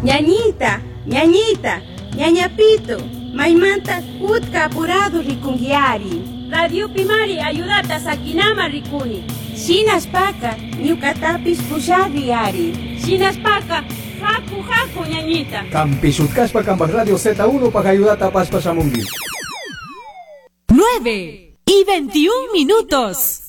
Ñañita, ñañita, ñañapito, maymanta utka apurado rikungiari. Radio Pimari ayudata sakinama rikuni. Shinaspaka, ñukatapis pushariari. Shinaspaka, haku ñañita. Campisutkaspa Campus Radio Z1 para ayudata paspasamungi. 9:21.